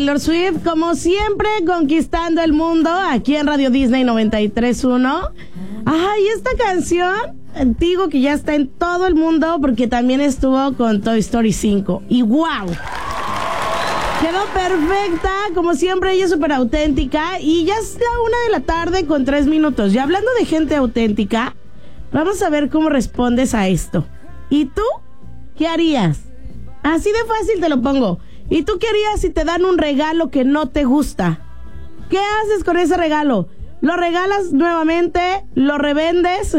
Taylor Swift, como siempre, conquistando el mundo aquí en Radio Disney 93.1. Ay, esta canción, digo que ya está en todo el mundo porque también estuvo con Toy Story 5. Y wow, quedó perfecta, como siempre, ella es súper auténtica. Y ya es la 1 de la tarde con 3 minutos. Y hablando de gente auténtica, vamos a ver cómo respondes a esto. ¿Y tú qué harías? Así de fácil te lo pongo. ¿Y tú qué harías si te dan un regalo que no te gusta? ¿Qué haces con ese regalo? ¿Lo regalas nuevamente? ¿Lo revendes?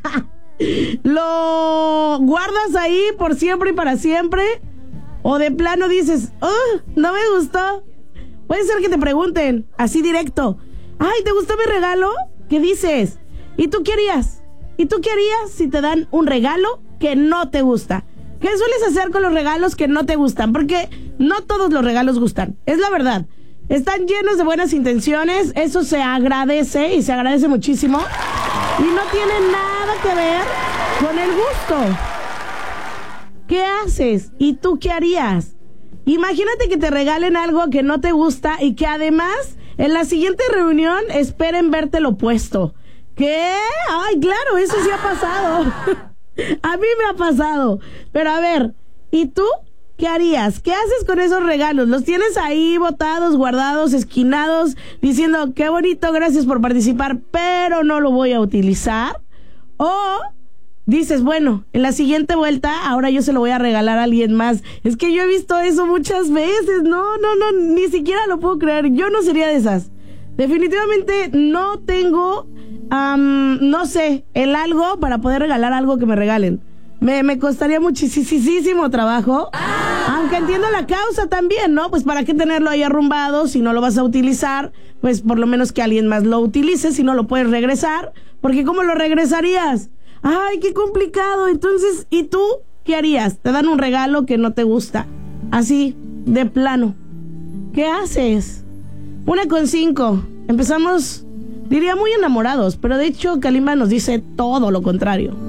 ¿Lo guardas ahí por siempre y para siempre? ¿O de plano dices, oh, no me gustó? Puede ser que te pregunten así directo, ay, ¿te gustó mi regalo? ¿Qué dices? ¿Y tú qué harías? ¿Y tú qué harías si te dan un regalo que no te gusta? ¿Qué sueles hacer con los regalos que no te gustan? Porque no todos los regalos gustan, es la verdad. Están llenos de buenas intenciones, eso se agradece y se agradece muchísimo. Y no tiene nada que ver con el gusto. ¿Qué haces? ¿Y tú qué harías? Imagínate que te regalen algo que no te gusta y que además en la siguiente reunión esperen verte lo opuesto. ¿Qué? Ay, claro, eso sí ha pasado. A mí me ha pasado. Pero a ver, ¿y tú qué harías? ¿Qué haces con esos regalos? ¿Los tienes ahí botados, guardados, esquinados, diciendo, qué bonito, gracias por participar, pero no lo voy a utilizar? ¿O dices, bueno, en la siguiente vuelta, ahora yo se lo voy a regalar a alguien más? Es que yo he visto eso muchas veces. No, ni siquiera lo puedo creer. Yo no sería de esas. Definitivamente no tengo, no sé, el algo para poder regalar algo que me regalen. Me costaría muchísimo trabajo. Aunque entiendo la causa también, ¿no? Pues para qué tenerlo ahí arrumbado si no lo vas a utilizar. Pues por lo menos que alguien más lo utilice si no lo puedes regresar. Porque ¿cómo lo regresarías? Ay, qué complicado. Entonces, ¿y tú qué harías? Te dan un regalo que no te gusta, así, de plano. ¿Qué haces? 1:05. Empezamos, diría, muy enamorados, pero de hecho Kalimba nos dice todo lo contrario.